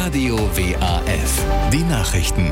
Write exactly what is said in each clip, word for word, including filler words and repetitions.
Radio W A F. Die Nachrichten.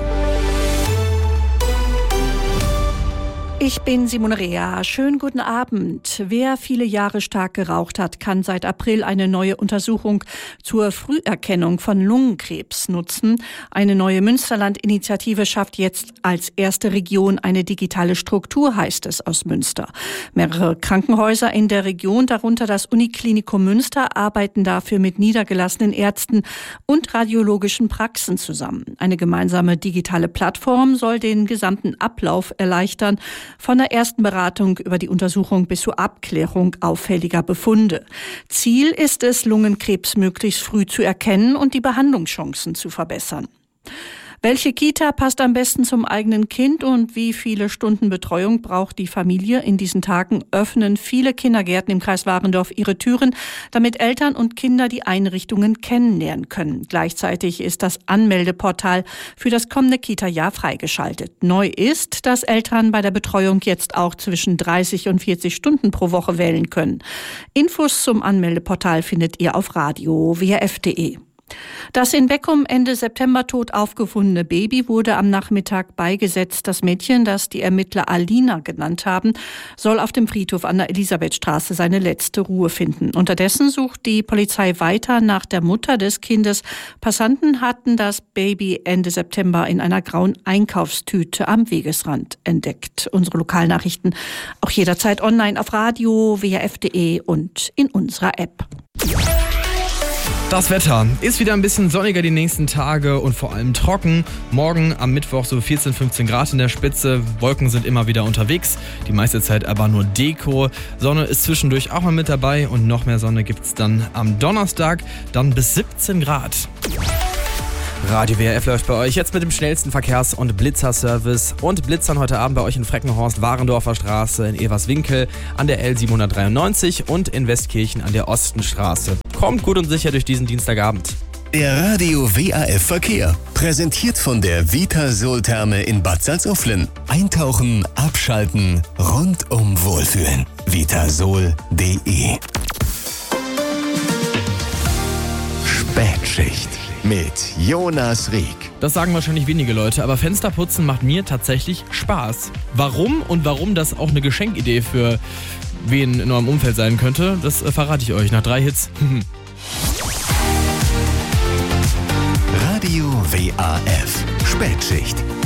Ich bin Simone Rea. Schönen guten Abend. Wer viele Jahre stark geraucht hat, kann seit April eine neue Untersuchung zur Früherkennung von Lungenkrebs nutzen. Eine neue Münsterland-Initiative schafft jetzt als erste Region eine digitale Struktur, heißt es aus Münster. Mehrere Krankenhäuser in der Region, darunter das Uniklinikum Münster, arbeiten dafür mit niedergelassenen Ärzten und radiologischen Praxen zusammen. Eine gemeinsame digitale Plattform soll den gesamten Ablauf erleichtern, von der ersten Beratung über die Untersuchung bis zur Abklärung auffälliger Befunde. Ziel ist es, Lungenkrebs möglichst früh zu erkennen und die Behandlungschancen zu verbessern. Welche Kita passt am besten zum eigenen Kind und wie viele Stunden Betreuung braucht die Familie? In diesen Tagen öffnen viele Kindergärten im Kreis Warendorf ihre Türen, damit Eltern und Kinder die Einrichtungen kennenlernen können. Gleichzeitig ist das Anmeldeportal für das kommende Kita-Jahr freigeschaltet. Neu ist, dass Eltern bei der Betreuung jetzt auch zwischen dreißig und vierzig Stunden pro Woche wählen können. Infos zum Anmeldeportal findet ihr auf radio w f punkt d e. Das in Beckum Ende September tot aufgefundene Baby wurde am Nachmittag beigesetzt. Das Mädchen, das die Ermittler Alina genannt haben, soll auf dem Friedhof an der Elisabethstraße seine letzte Ruhe finden. Unterdessen sucht die Polizei weiter nach der Mutter des Kindes. Passanten hatten das Baby Ende September in einer grauen Einkaufstüte am Wegesrand entdeckt. Unsere Lokalnachrichten auch jederzeit online auf radio w f punkt d e und in unserer App. Das Wetter ist wieder ein bisschen sonniger die nächsten Tage und vor allem trocken. Morgen am Mittwoch so vierzehn, fünfzehn Grad in der Spitze. Wolken sind immer wieder unterwegs. Die meiste Zeit aber nur Deko. Sonne ist zwischendurch auch mal mit dabei und noch mehr Sonne gibt's dann am Donnerstag. Dann bis siebzehn Grad. Radio W R F läuft bei euch jetzt mit dem schnellsten Verkehrs- und Blitzerservice und Blitzern heute Abend bei euch in Freckenhorst, Warendorfer Straße, in Everswinkel, an der L siebenhundertdreiundneunzig und in Westkirchen an der Ostenstraße. Kommt gut und sicher durch diesen Dienstagabend. Der Radio W A F Verkehr. Präsentiert von der Vitasol-Therme in Bad Salzuflen. Eintauchen, abschalten, rundum wohlfühlen. vitasol punkt d e. Spätschicht mit Jonas Rieck. Das sagen wahrscheinlich wenige Leute, aber Fensterputzen macht mir tatsächlich Spaß. Warum und warum das auch eine Geschenkidee für wen in eurem Umfeld sein könnte, das verrate ich euch nach drei Hits. Radio W A F Spätschicht.